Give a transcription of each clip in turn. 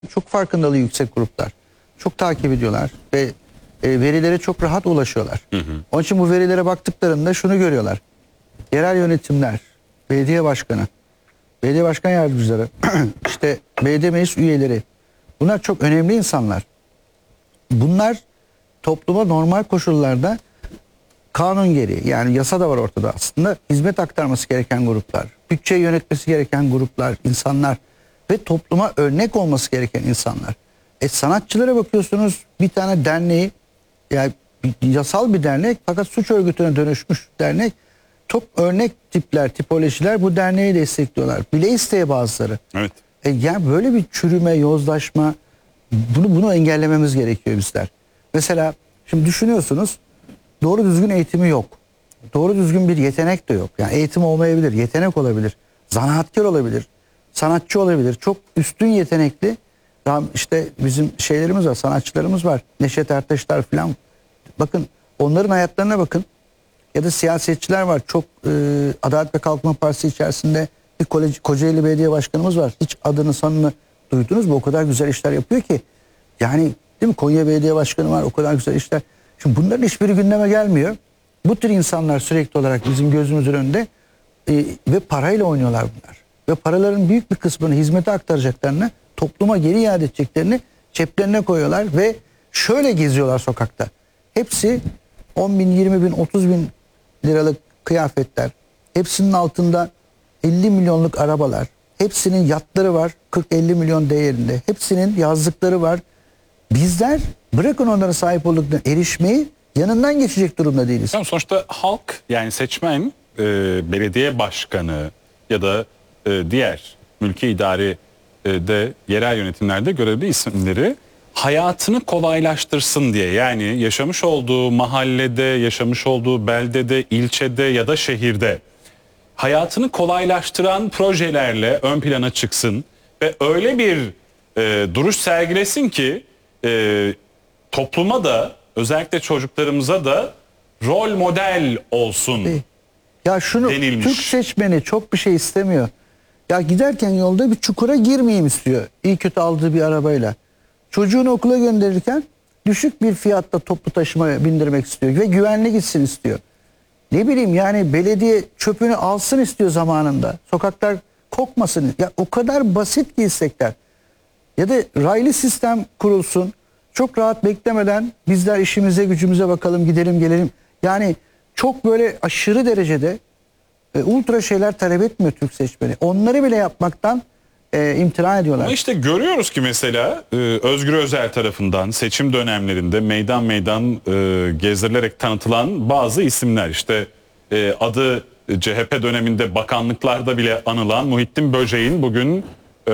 Çok farkındalığı yüksek gruplar. Çok takip ediyorlar ve verilere çok rahat ulaşıyorlar. Onun için bu verilere baktıklarında şunu görüyorlar. Yerel yönetimler, belediye başkanı, belediye başkan yardımcıları, işte belediye meclis üyeleri, bunlar çok önemli insanlar. Bunlar topluma normal koşullarda kanun gereği, yani yasa da var ortada aslında, hizmet aktarması gereken gruplar, bütçeyi yönetmesi gereken gruplar, insanlar ve topluma örnek olması gereken insanlar. Sanatçılara bakıyorsunuz, bir tane derneği, yani yasal bir dernek fakat suç örgütüne dönüşmüş dernek, çok örnek tipler, tipolojiler bu derneği destekliyorlar. Bile isteye bazıları. Evet. Yani böyle bir çürüme, yozlaşma, bunu engellememiz gerekiyor bizler. Mesela şimdi düşünüyorsunuz, doğru düzgün eğitimi yok. Doğru düzgün bir yetenek de yok. Yani eğitim olmayabilir, yetenek olabilir, zanaatkar olabilir, sanatçı olabilir. Çok üstün yetenekli, işte bizim şeylerimiz var, sanatçılarımız var. Neşet Ertaşlar falan. Bakın onların hayatlarına bakın. Ya da siyasetçiler var. Çok Adalet ve Kalkınma Partisi içerisinde bir Kocaeli Belediye Başkanımız var. Hiç adını sanını duydunuz mu? O kadar güzel işler yapıyor ki. Yani değil mi? Konya Belediye Başkanı var. O kadar güzel işler. Şimdi bunların hiçbiri gündeme gelmiyor. Bu tür insanlar sürekli olarak bizim gözümüzün önünde ve parayla oynuyorlar bunlar. Ve paraların büyük bir kısmını hizmete aktaracaklarını, topluma geri iade edeceklerini ceplerine koyuyorlar ve şöyle geziyorlar sokakta. Hepsi 10 bin, 20 bin, 30 bin liralık kıyafetler. Hepsinin altında 50 milyonluk arabalar. Hepsinin yatları var 40-50 milyon değerinde. Hepsinin yazlıkları var. Bizler bırakın onlara sahip olduklarına erişmeyi, yanından geçecek durumda değiliz. Yani sonuçta halk, yani seçmen, belediye başkanı ya da diğer mülki idarede, yerel yönetimlerde görevli isimleri hayatını kolaylaştırsın diye, yani yaşamış olduğu mahallede, yaşamış olduğu beldede, ilçede ya da şehirde hayatını kolaylaştıran projelerle ön plana çıksın ve öyle bir duruş sergilesin ki topluma da, özellikle çocuklarımıza da rol model olsun. Ya şunu denilmiş. Türk seçmeni çok bir şey istemiyor. Ya giderken yolda bir çukura girmeyeyim istiyor. İyi kötü aldığı bir arabayla. Çocuğunu okula gönderirken düşük bir fiyatta toplu taşımaya bindirmek istiyor ve güvenli gitsin istiyor. Ne bileyim, yani belediye çöpünü alsın istiyor zamanında. Sokaklar kokmasın. Ya o kadar basit ki istekler. Ya da raylı sistem kurulsun. Çok rahat beklemeden bizler işimize gücümüze bakalım, gidelim gelelim. Yani çok böyle aşırı derecede ultra şeyler talep etmiyor Türk seçmeni. Onları bile yapmaktan imtina ediyorlar. Ama işte görüyoruz ki mesela Özgür Özel tarafından seçim dönemlerinde meydan meydan gezdirilerek tanıtılan bazı isimler, işte adı CHP döneminde bakanlıklarda bile anılan Muhittin Böceğin bugün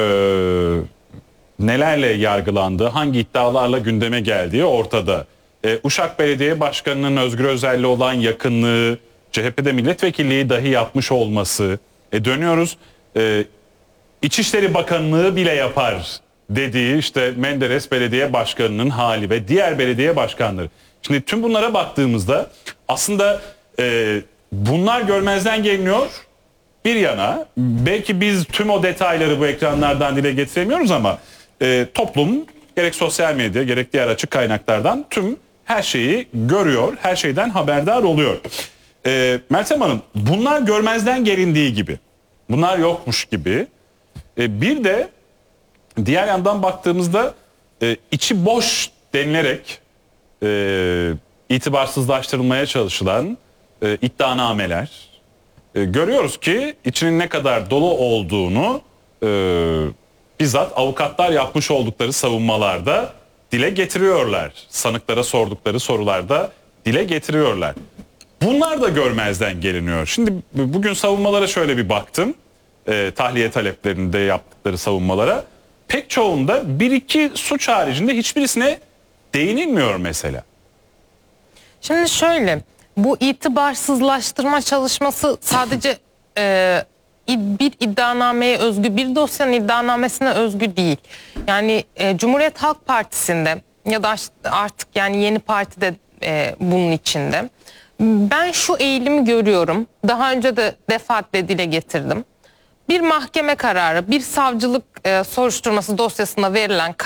nelerle yargılandığı, hangi iddialarla gündeme geldiği ortada. Uşak Belediye Başkanı'nın Özgür Özel'le olan yakınlığı, CHP'de milletvekilliği dahi yapmış olması, dönüyoruz İçişleri Bakanlığı bile yapar dediği işte Menderes Belediye Başkanı'nın hali ve diğer belediye başkanları. Şimdi tüm bunlara baktığımızda aslında bunlar görmezden geliniyor bir yana. Belki biz tüm o detayları bu ekranlardan dile getiremiyoruz ama toplum gerek sosyal medya gerek diğer açık kaynaklardan tüm her şeyi görüyor, her şeyden haberdar oluyor. Meltem Hanım, bunlar görmezden gelindiği gibi, bunlar yokmuş gibi, bir de diğer yandan baktığımızda içi boş denilerek itibarsızlaştırılmaya çalışılan iddianameler, görüyoruz ki içinin ne kadar dolu olduğunu bizzat avukatlar yapmış oldukları savunmalarda dile getiriyorlar. Sanıklara sordukları sorularda dile getiriyorlar. Bunlar da görmezden geliniyor. Şimdi bugün savunmalara şöyle bir baktım. Tahliye taleplerinde yaptıkları savunmalara. Pek çoğunda bir iki suç haricinde hiçbirisine değinilmiyor mesela. Şimdi şöyle, bu itibarsızlaştırma çalışması sadece bir iddianameye özgü, bir dosyanın iddianamesine özgü değil. Yani Cumhuriyet Halk Partisi'nde ya da artık yani yeni partide bunun içinde. Ben şu eğilimi görüyorum. Daha önce de defaatle dile getirdim. bir mahkeme kararı, bir savcılık soruşturması dosyasında verilen